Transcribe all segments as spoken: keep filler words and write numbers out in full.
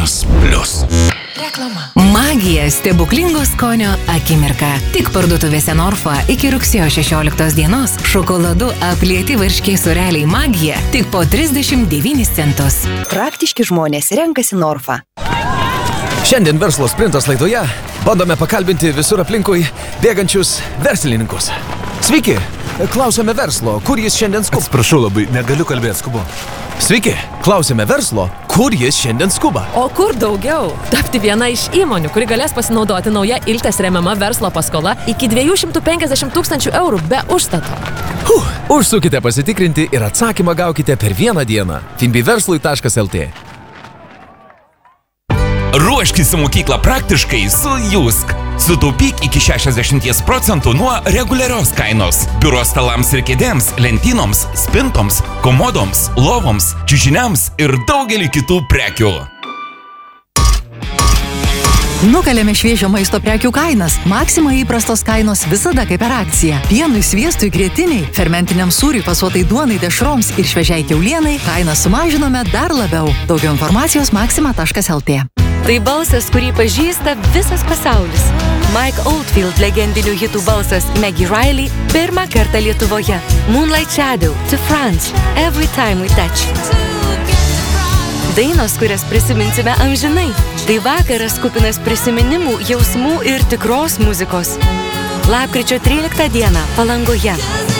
Kainos Plius. Reklama. Magija stebuklingo skonio akimirka. Tik parduotuvėse Norfa iki rugsėjo šešioliktos dienos šokoladu aplieti varškės sūreliai Magija tik po trisdešimt devynis centus. Praktiški žmonės renkasi Norfa. Šiandien verslo sprintas laidoje bandome pakalbinti visur aplinkui bėgančius verslininkus. Sveiki, klausome verslo, kur jis šiandien skuba. Atsiprašau labai, negaliu kalbėti, skubu. Sveiki, klausime verslo, kur jis šiandien skuba. O kur daugiau? Tapti viena iš įmonių, kuri galės pasinaudoti nauja Iltės remiama verslo paskola iki dviejų šimtų penkiasdešimt tūkstančių eurų be užstato. Huh, užsukite pasitikrinti ir atsakymą gaukite per vieną dieną. finbiverslui taškas lt. Ruoškis į mokyklą praktiškai su Jusk. Sutaupyk iki šešiasdešimt procentų nuo reguliarios kainos. Biuro stalams ir kėdėms, lentynoms, spintoms, komodoms, lovoms, čiužiniams ir daugelį kitų prekių. Nukalėme šviežio maisto prekių kainas. Maxima įprastos kainos visada kaip per akciją. Pienui, sviestui, grietiniai, fermentiniam sūriui, pasuotai duonai, dešroms ir šviežiai kiaulienai kainą sumažinome dar labiau. Daugiau informacijos maxima taškas lt. Tai balsas, kurį pažįsta visas pasaulis. Mike Oldfield legendinių hitų balsas Maggie Riley pirmą kartą Lietuvoje. Moonlight Shadow, To France, Every Time We Touch. Dainos, kurias prisiminsime amžinai. Tai vakaras kupinas prisiminimų, jausmų ir tikros muzikos. Lapkričio tryliktą dieną Palangoje.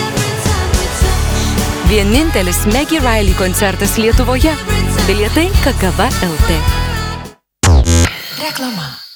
Vienintelis Maggie Riley koncertas Lietuvoje. Bilietai Kakava lt. Reklama.